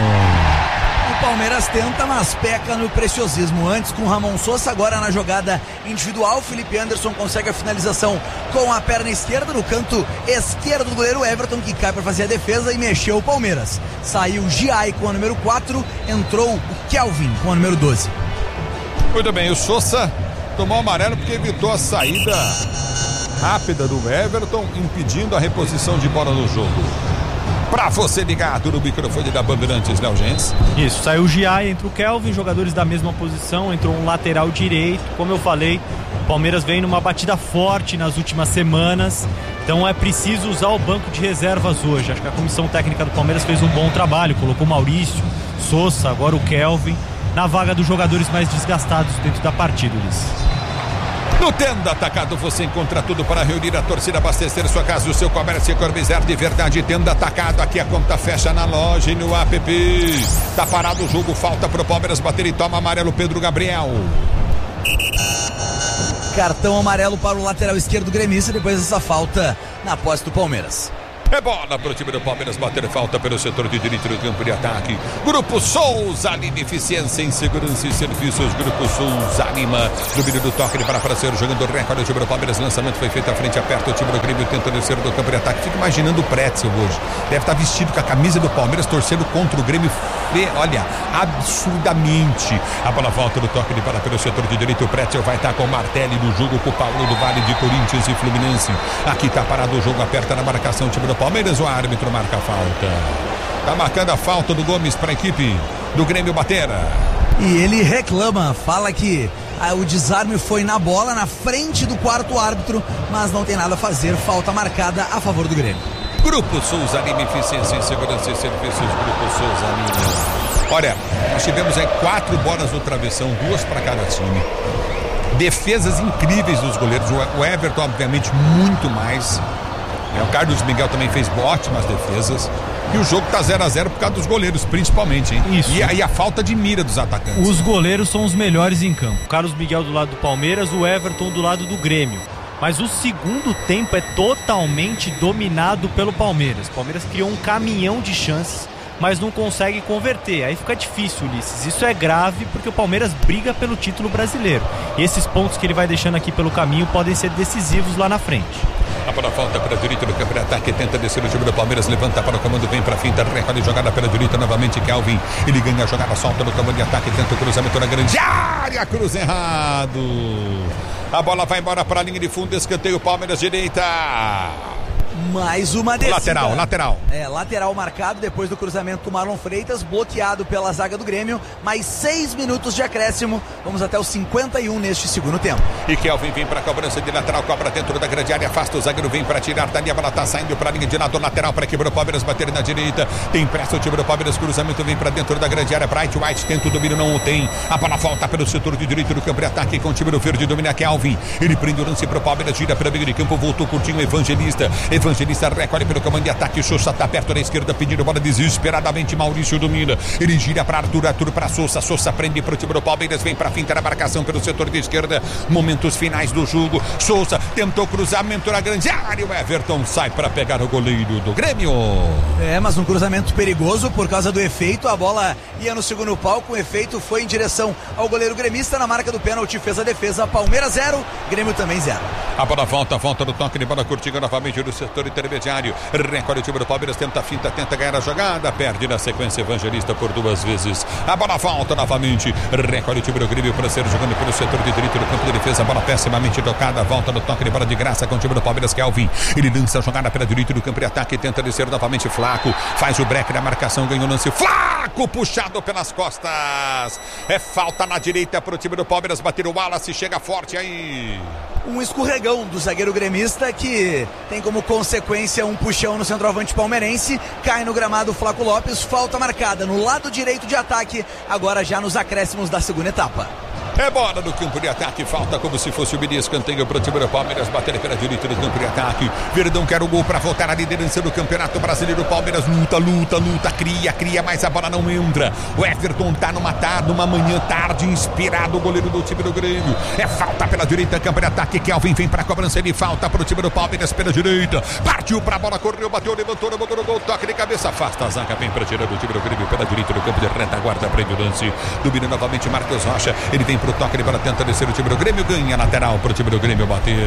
O Palmeiras tenta, mas peca no preciosismo. Antes com Ramon Souza, agora na jogada individual, Felipe Anderson consegue a finalização com a perna esquerda no canto esquerdo do goleiro Everton, que cai para fazer a defesa e mexeu o Palmeiras. Saiu Giai com a número 4, entrou o Kelvin com a número 12. Muito bem, o Souza tomou amarelo porque evitou a saída rápida do Everton, impedindo a reposição de bola no jogo. Pra você ligado no microfone da Bandeirantes, Léo Gens. Isso, saiu o Gia, entra o Kelvin, jogadores da mesma posição, entrou um lateral direito. Como eu falei, o Palmeiras vem numa batida forte nas últimas semanas, então é preciso usar o banco de reservas hoje. Acho que a comissão técnica do Palmeiras fez um bom trabalho, colocou o Maurício, Sousa, agora o Kelvin, na vaga dos jogadores mais desgastados dentro da partida, Ulisses. No Tenda Atacado você encontra tudo para reunir a torcida, abastecer sua casa e o seu comércio economizar de verdade. Tenda Atacado, aqui a conta fecha na loja e no app. Tá parado o jogo, falta pro Palmeiras bater e toma amarelo Pedro Gabriel. Cartão amarelo para o lateral esquerdo gremista depois dessa falta na posse do Palmeiras. É bola para o time do Palmeiras bater falta pelo setor de direito do campo de ataque. Grupo Souza, Anima Eficiência em Segurança e Serviços. Grupo Souza Anima, domínio do toque de para ser jogando recorde. O time do Palmeiras, lançamento foi feito à frente, aperta o time do Grêmio, tenta descer do campo de ataque. Fica imaginando o Pretzel hoje. Deve estar vestido com a camisa do Palmeiras, torcendo contra o Grêmio. Olha, absurdamente. A bola volta do toque de para pelo setor de direito. O Pretzel vai estar com o Martelli no jogo com o Paulo do Vale de Corinthians e Fluminense. Aqui está parado o jogo, aperta na marcação o time do Palmeiras, o árbitro marca a falta. Tá marcando a falta do Gomes para a equipe do Grêmio bater. E ele reclama, fala que o desarme foi na bola, na frente do quarto árbitro, mas não tem nada a fazer, falta marcada a favor do Grêmio. Grupo Souza Anima Eficiência em Segurança e Serviços. Grupo Souza Anima. Olha, nós tivemos aí 4 bolas no travessão, 2 para cada time. Defesas incríveis dos goleiros. O Everton, obviamente, muito mais. O Carlos Miguel também fez ótimas defesas. E o jogo tá 0-0 por causa dos goleiros, principalmente, hein? Isso. E aí a falta de mira dos atacantes. Os goleiros são os melhores em campo. Carlos Miguel do lado do Palmeiras, o Everton do lado do Grêmio. Mas o segundo tempo é totalmente dominado pelo Palmeiras. O Palmeiras criou um caminhão de chances, mas não consegue converter. Aí fica difícil, Ulisses. Isso é grave porque o Palmeiras briga pelo título brasileiro. E esses pontos que ele vai deixando aqui pelo caminho podem ser decisivos lá na frente. A bola volta para a direita do campo de ataque, tenta descer o time do Palmeiras, levanta para o comando, vem para a finta, recolhe jogada pela direita novamente, Kelvin, ele ganha a jogada, solta no comando de ataque, tenta o cruzamento na grande área, cruza errado. A bola vai embora para a linha de fundo, escanteio, Palmeiras direita. Mais uma descida. Lateral. Lateral marcado depois do cruzamento do Marlon Freitas, bloqueado pela zaga do Grêmio. Mais 6 minutos de acréscimo. Vamos até os 51 neste segundo tempo. E Kelvin vem para a cobrança de lateral, cobra dentro da grande área, afasta o zagueiro, vem para tirar dali, a bola tá saindo para a linha de lado lateral para quebrar o Palmeiras, bater na direita. Tem pressa o time do Palmeiras, cruzamento vem para dentro da grande área. Bright White tenta o domínio, não o tem. A bola volta pelo setor de direito do campo de ataque com o time do verde, domina Kelvin. Ele prende o lance para o Palmeiras, gira para o meio de campo, voltou curtinho, Evangelista recolhe pelo comando de ataque, Sousa tá perto da esquerda, pedindo bola desesperadamente, Maurício domina, ele gira para Arthur para Sousa prende para o time do Palmeiras, vem para a finta na marcação pelo setor de esquerda, momentos finais do jogo, Sousa tentou cruzamento na grande área, o Everton sai para pegar o goleiro do Grêmio. Mas um cruzamento perigoso por causa do efeito, a bola ia no segundo palco, o efeito foi em direção ao goleiro gremista, na marca do pênalti, fez a defesa, Palmeiras 0, Grêmio também 0. A bola volta no toque de bola curtinha novamente do setor intermediário. Recolhe o time do Palmeiras, tenta a finta, tenta ganhar a jogada, perde na sequência Evangelista por 2 vezes. A bola volta novamente. Recolhe o time do Grêmio para ser jogando pelo setor de direito do campo de defesa. A bola pessimamente tocada, volta no toque de bola de graça com o time do Palmeiras, Kelvin. Ele lança a jogada pela direita do campo de ataque, tenta descer novamente Flaco. Faz o break na marcação, ganhou o lance. Flaco puxado pelas costas. É falta na direita para o time do Palmeiras bater o Wallace, chega forte aí. Um escorregão do zagueiro gremista que tem como consequência um puxão no centroavante palmeirense, cai no gramado Flaco Lopes, falta marcada no lado direito de ataque, agora já nos acréscimos da segunda etapa. É bola no campo de ataque, falta como se fosse o mini escanteio para o time do Palmeiras, bater pela direita do campo de ataque. Verdão quer o gol para voltar à liderança do Campeonato Brasileiro. Palmeiras luta, cria, mas a bola não entra. O Everton tá numa manhã tarde, inspirado, o goleiro do time do Grêmio. É falta pela direita, campo de ataque. Kelvin vem para a cobrança, ele falta para o time do Palmeiras pela direita. Partiu para a bola, correu, bateu, levantou, botou no gol, toque de cabeça, afasta a zaga, vem para tirar do time do Grêmio pela direita do campo de retaguarda, prende o lance. Domina novamente Marcos Rocha, ele vem pro toque de bola, tenta descer o time do Grêmio, ganha lateral pro time do Grêmio bater.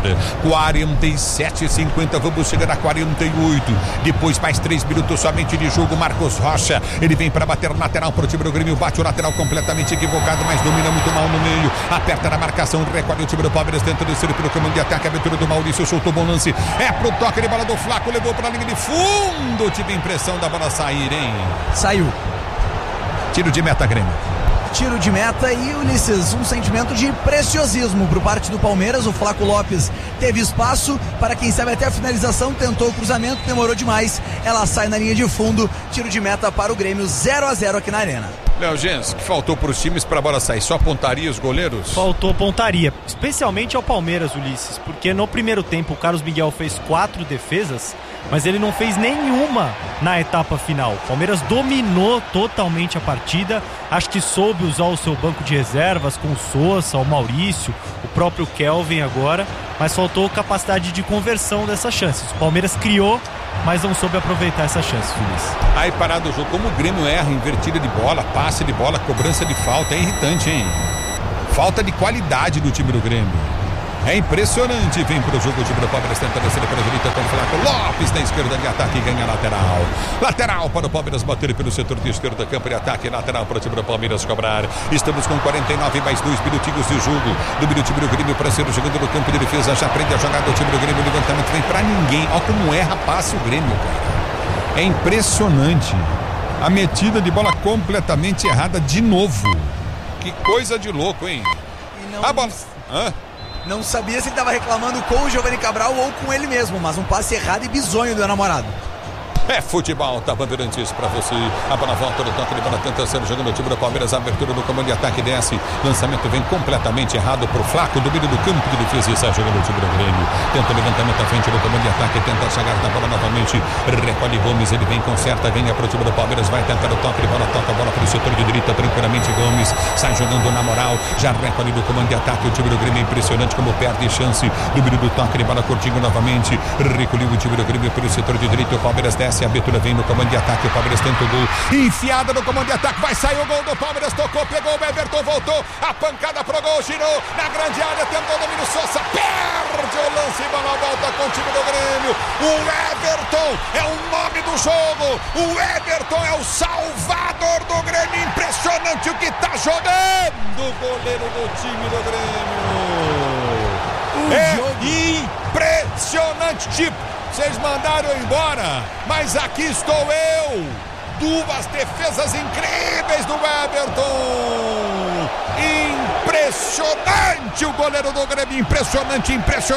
47,50, vamos chegar a 48. Depois mais 3 minutos somente de jogo. Marcos Rocha, ele vem para bater lateral pro time do Grêmio, bate o lateral completamente equivocado, mas domina muito mal no meio. Aperta na marcação, recolhe o time do Palmeiras, tenta descer pelo comando de ataque. Abertura do Maurício, soltou bom lance. É pro toque de bola do Flaco, levou pra linha de fundo. Tive a impressão da bola sair, hein? Saiu. Tiro de meta, Grêmio. Tiro de meta e, Ulisses, um sentimento de preciosismo por parte do Palmeiras. O Flaco Lopes teve espaço para, quem sabe, até a finalização, tentou o cruzamento, demorou demais, ela sai na linha de fundo. Tiro de meta para o Grêmio, 0-0 aqui na Arena. Léo Gens, que faltou para os times para a bola sair? Só pontaria os goleiros? Faltou pontaria, especialmente ao Palmeiras, Ulisses, porque no primeiro tempo o Carlos Miguel fez 4 defesas, mas ele não fez nenhuma na etapa final. O Palmeiras dominou totalmente a partida, acho que soube usar o seu banco de reservas com o Sousa, o Maurício, o próprio Kelvin agora, mas faltou capacidade de conversão dessas chances. O Palmeiras criou, mas não soube aproveitar essa chance, Ulisses. Aí parado o jogo, como o Grêmio erra, invertida de bola, passe de bola, cobrança de falta, é irritante, hein? Falta de qualidade do time do Grêmio. É impressionante, vem pro jogo o time do Palmeiras, tenta descer para a direita com o Flaco Lopes na esquerda de ataque e ganha lateral. Lateral para o Palmeiras bater pelo setor de esquerda, campo de ataque, lateral para o time do Palmeiras cobrar. Estamos com 49 mais 2 minutinhos de jogo. Domina o time do Grêmio para ser jogando no campo de defesa, já prende a jogada do time do Grêmio, o levantamento vem para ninguém. Olha como erra, passa o Grêmio, cara. É impressionante. A metida de bola completamente errada de novo. Que coisa de louco, hein? A bola... Não sabia se ele estava reclamando com o Giovanni Cabral ou com ele mesmo, mas um passe errado e bizonho do namorado. É futebol, tá Bandeirantes pra você. A bola volta no toque de bola, tenta ser jogando o time do Palmeiras. Abertura no comando de ataque, desce. Lançamento vem completamente errado pro Flaco. Domínio do campo de defesa e sai jogando o time do Grêmio. Tenta o levantamento à frente do comando de ataque, tenta chegar na bola novamente. Recolhe Gomes, ele vem, conserta, ganha pro time do Palmeiras. Vai tentar o toque de bola, toca a bola pro setor de direita tranquilamente. Gomes sai jogando na moral, já recolhe do comando de ataque. O time do Grêmio é impressionante como perde chance. Domínio do toque de bola, curtinho novamente. Recolheu o time do Grêmio pelo setor de direita. O Palmeiras desce. A abertura vem no comando de ataque, o Palmeiras tenta o gol, enfiada no comando de ataque, vai sair o gol do Palmeiras, tocou, pegou o Everton, voltou, a pancada pro gol, girou na grande área, tentou o domínio, Sousa perde o lance, bola volta com o time do Grêmio. O Everton é o nome do jogo, o Everton é o salvador do Grêmio, impressionante o que tá jogando o goleiro do time do Grêmio. Impressionante, tipo, vocês mandaram eu embora, mas aqui estou eu. 2 defesas incríveis do Everton. Impressionante o goleiro do Grêmio, impressionante.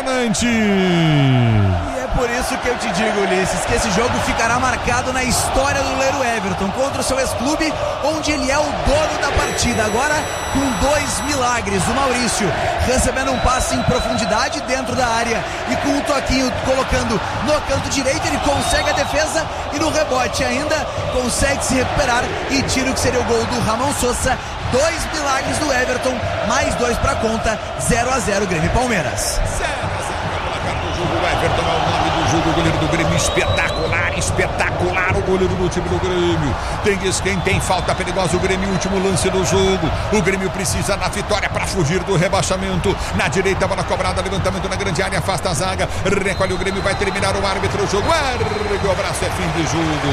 E é por isso que eu te digo, Ulisses, que esse jogo ficará marcado na história do goleiro Everton contra o seu ex-clube, onde ele é o dono da partida. Agora com 2 milagres, o Maurício recebendo um passe em profundidade dentro da área e com um toquinho colocando no canto direito, ele consegue a defesa e no rebote ainda consegue se recuperar e tira o que seria o gol do Ramon Sousa. 2 milagres do Everton, mais 2 para conta, 0-0 Grêmio e Palmeiras. 0-0 o Everton é o nome do jogo, o goleiro do Grêmio, espetacular o goleiro do time do Grêmio. Tem falta perigosa, o Grêmio, último lance do jogo. O Grêmio precisa da vitória para fugir do rebaixamento. Na direita, bola cobrada, levantamento na grande área, afasta a zaga, recolhe o Grêmio, vai terminar o árbitro, o jogo ergue o braço, é fim de jogo.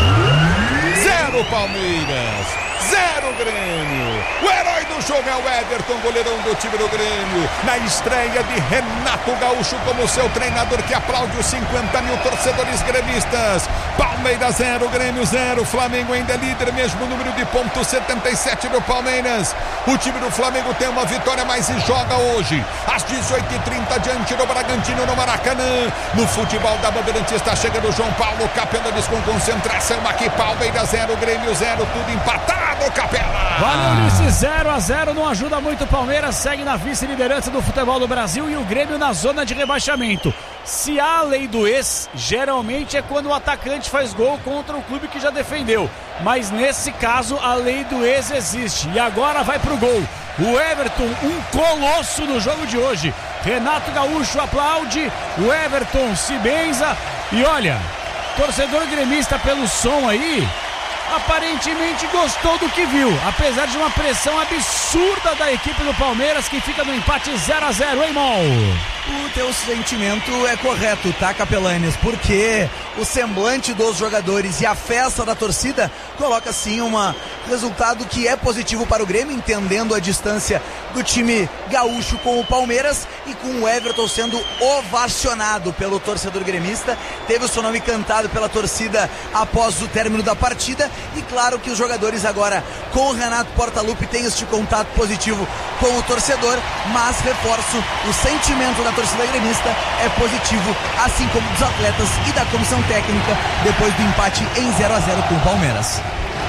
0 Palmeiras, 0 Grêmio. O herói do jogo é o Everton, goleirão do time do Grêmio. Na estreia de Renato Gaúcho como seu treinador, que aplaude os 50 mil torcedores gremistas. Palmeiras 0, Grêmio 0. Flamengo ainda é líder, mesmo número de pontos, 77 do Palmeiras. O time do Flamengo tem uma vitória, mas joga hoje às 18h30 diante do Bragantino no Maracanã. No futebol da Bandeirantes está chegando o João Paulo Capela, diz com concentração aqui. Palmeiras 0, Grêmio 0, tudo empatado, Capela. Valeu, Ulisses, 0-0, não ajuda muito o Palmeiras, segue na vice-liderança do futebol do Brasil e o Grêmio na zona de rebaixamento. Se há a lei do ex, geralmente é quando o atacante faz gol contra o clube que já defendeu, mas nesse caso a lei do ex existe e agora vai pro gol. O Everton, um colosso no jogo de hoje. Renato Gaúcho aplaude, o Everton se benza e olha, torcedor gremista pelo som aí, aparentemente gostou do que viu, apesar de uma pressão absurda da equipe do Palmeiras, que fica no empate 0-0, hein, Mol? O teu sentimento é correto, tá, Capelanes? Porque o semblante dos jogadores e a festa da torcida coloca sim um resultado que é positivo para o Grêmio, entendendo a distância do time gaúcho com o Palmeiras e com o Everton sendo ovacionado pelo torcedor gremista. Teve o seu nome cantado pela torcida após o término da partida, e claro que os jogadores agora com o Renato Portaluppi têm este contato positivo com o torcedor, mas reforço, o sentimento da torcida gremista é positivo, assim como dos atletas e da comissão técnica depois do empate em 0-0 com o Palmeiras.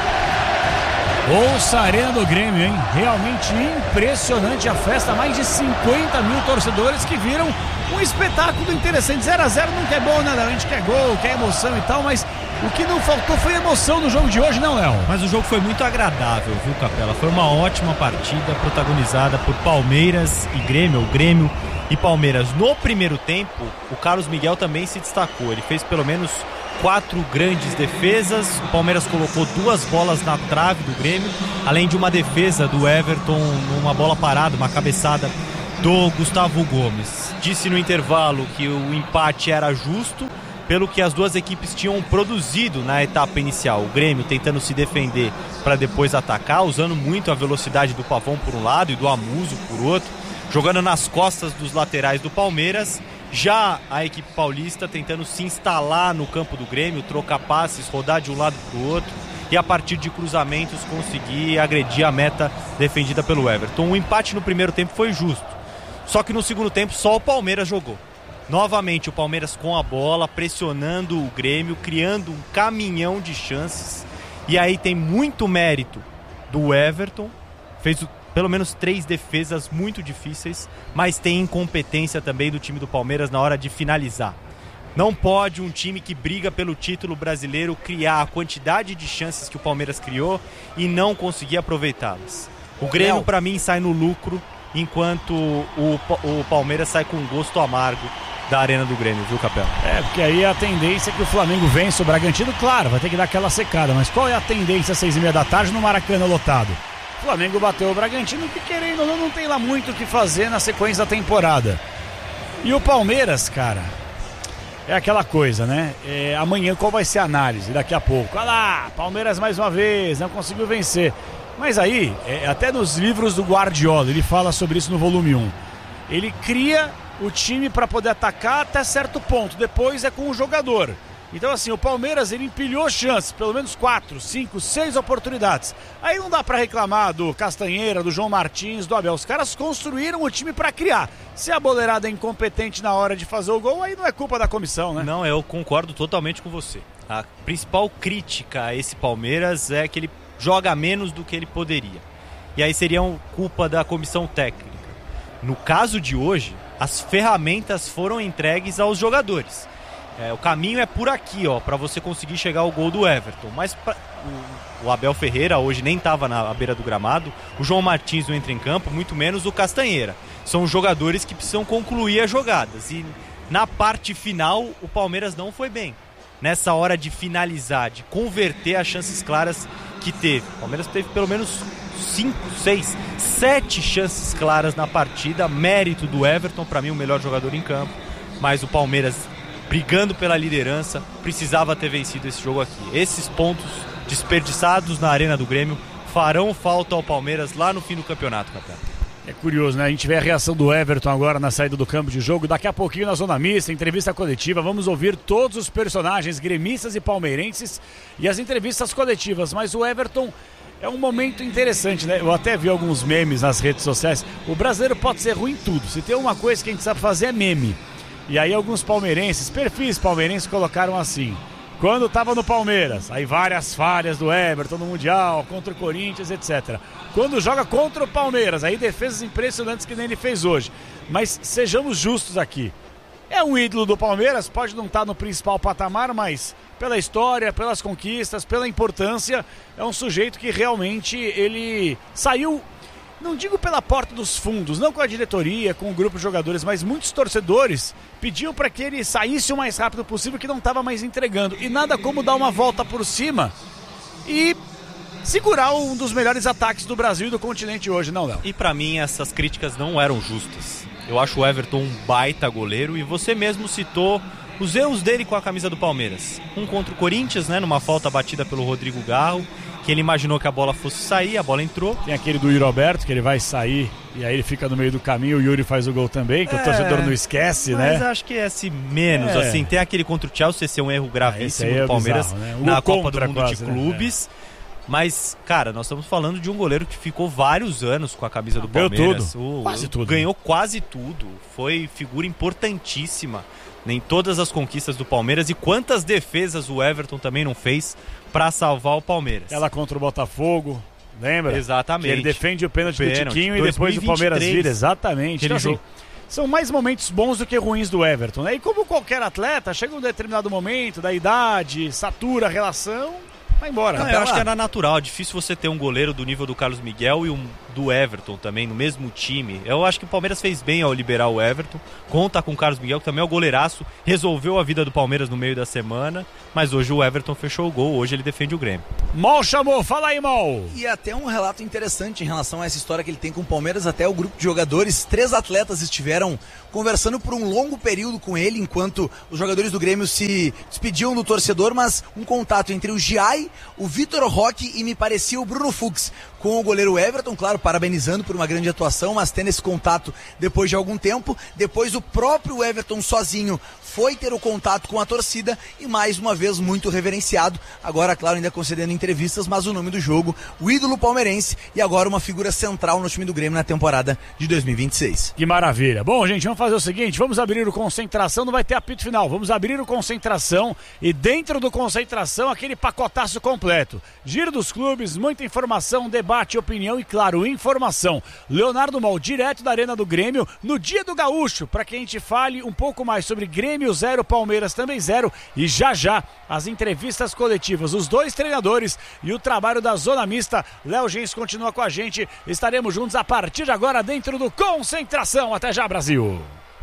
Ouça a Arena do Grêmio, hein? Realmente impressionante a festa, mais de 50 mil torcedores que viram um espetáculo interessante. 0-0 nunca é bom, né? A gente quer gol, quer emoção e tal, mas o que não faltou foi emoção no jogo de hoje, não, Léo? Mas o jogo foi muito agradável, viu, Capela? Foi uma ótima partida protagonizada por Palmeiras e Grêmio, o Grêmio e Palmeiras. No primeiro tempo, o Carlos Miguel também se destacou. Ele fez pelo menos 4 grandes defesas. O Palmeiras colocou 2 bolas na trave do Grêmio, além de uma defesa do Everton, uma bola parada, uma cabeçada do Gustavo Gomes. Disse no intervalo que o empate era justo, pelo que as duas equipes tinham produzido na etapa inicial. O Grêmio tentando se defender para depois atacar, usando muito a velocidade do Pavão por um lado e do Amuso por outro, jogando nas costas dos laterais do Palmeiras. Já a equipe paulista tentando se instalar no campo do Grêmio, trocar passes, rodar de um lado para o outro e a partir de cruzamentos conseguir agredir a meta defendida pelo Everton. O empate no primeiro tempo foi justo, só que no segundo tempo só o Palmeiras jogou. Novamente o Palmeiras com a bola, pressionando o Grêmio, criando um caminhão de chances. E aí tem muito mérito do Everton, fez pelo menos 3 defesas muito difíceis, mas tem incompetência também do time do Palmeiras na hora de finalizar. Não pode um time que briga pelo título brasileiro criar a quantidade de chances que o Palmeiras criou e não conseguir aproveitá-las. O Grêmio, para mim, sai no lucro, enquanto o Palmeiras sai com um gosto amargo da Arena do Grêmio, viu, Capela? Porque aí a tendência é que o Flamengo vence o Bragantino, claro, vai ter que dar aquela secada, mas qual é a tendência às 6h30 da tarde no Maracanã lotado? O Flamengo bateu o Bragantino, que querendo ou não tem lá muito o que fazer na sequência da temporada. E o Palmeiras, cara, é aquela coisa, né? Amanhã qual vai ser a análise? Daqui a pouco. Olha lá, Palmeiras mais uma vez, não conseguiu vencer. Mas aí, até nos livros do Guardiola, ele fala sobre isso no volume 1. Ele cria o time para poder atacar até certo ponto, depois é com o jogador. Então assim, o Palmeiras ele empilhou chances, pelo menos 4, 5, 6 oportunidades. Aí não dá para reclamar do Castanheira, do João Martins, do Abel. Os caras construíram o time para criar. Se a boleirada é incompetente na hora de fazer o gol, aí não é culpa da comissão, né? Não, eu concordo totalmente com você. A principal crítica a esse Palmeiras é que ele joga menos do que ele poderia. E aí seria culpa da comissão técnica. No caso de hoje, as ferramentas foram entregues aos jogadores. O caminho é por aqui, para você conseguir chegar ao gol do Everton. Mas o Abel Ferreira hoje nem estava na beira do gramado, o João Martins não entra em campo, muito menos o Castanheira. São jogadores que precisam concluir as jogadas. E na parte final, o Palmeiras não foi bem. Nessa hora de finalizar, de converter as chances claras que teve. O Palmeiras teve pelo menos 5, 6, 7 chances claras na partida. Mérito do Everton, para mim o melhor jogador em campo. Mas o Palmeiras, brigando pela liderança, precisava ter vencido esse jogo aqui. Esses pontos desperdiçados na Arena do Grêmio farão falta ao Palmeiras lá no fim do campeonato, Capitão. É curioso, né? A gente vê a reação do Everton agora na saída do campo de jogo. Daqui a pouquinho na Zona Mista, entrevista coletiva. Vamos ouvir todos os personagens gremistas e palmeirenses e as entrevistas coletivas. Mas o Everton é um momento interessante, né? Eu até vi alguns memes nas redes sociais. O brasileiro pode ser ruim em tudo. Se tem uma coisa que a gente sabe fazer é meme. E aí alguns palmeirenses, perfis palmeirenses, colocaram assim: quando estava no Palmeiras, aí várias falhas do Everton no Mundial, contra o Corinthians, etc. Quando joga contra o Palmeiras, aí defesas impressionantes que nem ele fez hoje. Mas sejamos justos aqui. É um ídolo do Palmeiras, pode não estar no principal patamar, mas pela história, pelas conquistas, pela importância, é um sujeito que realmente ele saiu, não digo pela porta dos fundos, não com a diretoria, com o grupo de jogadores, mas muitos torcedores pediam para que ele saísse o mais rápido possível, que não estava mais entregando. E nada como dar uma volta por cima e segurar um dos melhores ataques do Brasil e do continente hoje, não, Léo? E pra mim essas críticas não eram justas. Eu acho o Everton um baita goleiro e você mesmo citou os erros dele com a camisa do Palmeiras. Um contra o Corinthians, né, numa falta batida pelo Rodrigo Garro, que ele imaginou que a bola fosse sair, a bola entrou. Tem aquele do Yuri Alberto, que ele vai sair e aí ele fica no meio do caminho, o Yuri faz o gol também, que o torcedor não esquece, né? Mas acho que é assim, menos, assim. Tem aquele contra o Chelsea, ser um erro gravíssimo do Palmeiras bizarro, né? na Copa do Mundo quase, de Clubes. Né? Mas, cara, nós estamos falando de um goleiro que ficou vários anos com a camisa do Palmeiras. Quase tudo. Ganhou quase tudo. Foi figura importantíssima em todas as conquistas do Palmeiras. E quantas defesas o Everton também não fez para salvar o Palmeiras. Ela contra o Botafogo, lembra? Exatamente. Que ele defende o pênalti do Tiquinho e depois o Palmeiras vira. Exatamente. Então, assim, são mais momentos bons do que ruins do Everton, né? E como qualquer atleta, chega um determinado momento da idade, satura a relação, vai embora. Não, eu acho que era natural, é difícil você ter um goleiro do nível do Carlos Miguel e um do Everton também, no mesmo time. Eu acho que o Palmeiras fez bem ao liberar o Everton, conta com o Carlos Miguel, que também é o goleiraço, resolveu a vida do Palmeiras no meio da semana, mas hoje o Everton fechou o gol, hoje ele defende o Grêmio. Mal chamou, fala aí, Mal. E até um relato interessante em relação a essa história que ele tem com o Palmeiras, até o grupo de jogadores, 3 atletas estiveram conversando por um longo período com ele, enquanto os jogadores do Grêmio se despediam do torcedor, mas um contato entre o Giai, o Vitor Roque e me parecia o Bruno Fux com o goleiro Everton, claro, parabenizando por uma grande atuação, mas tendo esse contato depois de algum tempo. Depois o próprio Everton sozinho foi ter o contato com a torcida e mais uma vez muito reverenciado, agora claro ainda concedendo entrevistas, mas o nome do jogo, o ídolo palmeirense e agora uma figura central no time do Grêmio na temporada de 2026. Que maravilha. Bom, gente, vamos fazer o seguinte, vamos abrir o concentração, não vai ter apito final, vamos abrir o concentração e dentro do concentração aquele pacotaço completo. Giro dos clubes, muita informação, debate, opinião e claro, informação. Leonardo Mal, direto da Arena do Grêmio, no dia do Gaúcho, para que a gente fale um pouco mais sobre Grêmio 0, Palmeiras também 0 e já as entrevistas coletivas, os 2 treinadores e o trabalho da Zona Mista. Léo Gens continua com a gente, estaremos juntos a partir de agora dentro do Concentração. Até já, Brasil!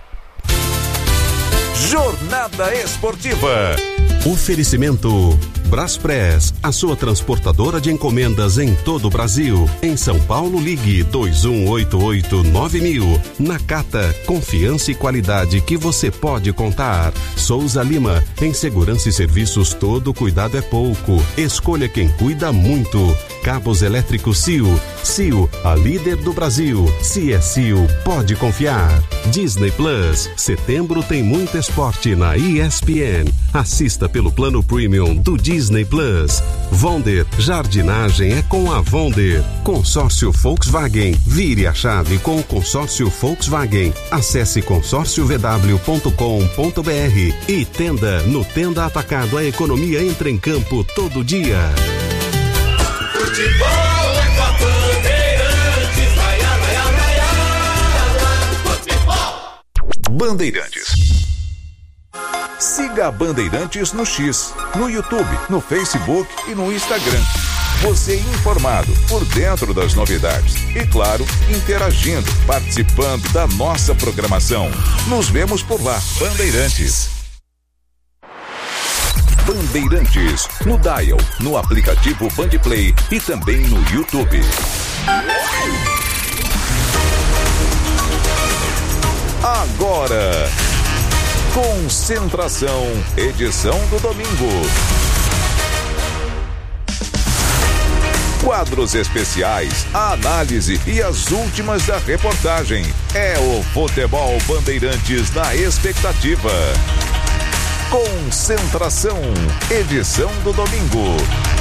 Jornada Esportiva. Oferecimento Braspress, a sua transportadora de encomendas em todo o Brasil. Em São Paulo, ligue 2188-9000. Nakata, confiança e qualidade que você pode contar. Souza Lima, em segurança e serviços todo cuidado é pouco. Escolha quem cuida muito. Cabos elétricos Sil. Sil, a líder do Brasil. Se é Sil, pode confiar. Disney Plus, setembro tem muito esporte na ESPN. Assista pelo plano premium do Disney Plus. Vonder, jardinagem é com a Vonder. Consórcio Volkswagen, vire a chave com o consórcio Volkswagen. Acesse consórciovw.com.br e Tenda, no Tenda Atacado a economia entra em campo todo dia. Futebol é com a Bandeirantes, futebol. Bandeirantes. Siga a Bandeirantes no X, no YouTube, no Facebook e no Instagram. Você informado, por dentro das novidades. E claro, interagindo, participando da nossa programação. Nos vemos por lá, Bandeirantes. Bandeirantes, no Dial, no aplicativo Bandplay e também no YouTube. Agora, Concentração, edição do domingo. Quadros especiais, a análise e as últimas da reportagem. É o Futebol Bandeirantes na expectativa. Concentração, edição do domingo.